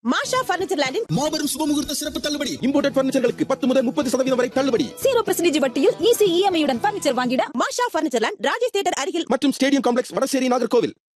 மாஷா furniture லேண்டின் மாபெரும் சுபமுகூர்த்த சிறப்பு தள்ளுபடி. இம்போர்ட்டட் பர்னிச்சர்களுக்கு 10 முதல் 30% வரை தள்ளுபடி. 0% வட்டியில் ஈஸி இஎம்ஐ உடன் பர்னிச்சர் வாங்கிட மாஷா பர்னிச்சர் லேண்ட் ராஜேஷ் தியேட்டர் அருகில் மற்றும் ஸ்டேடியம் காம்ப்ளெக்ஸ் வடசேரி நாகர்கோவில்.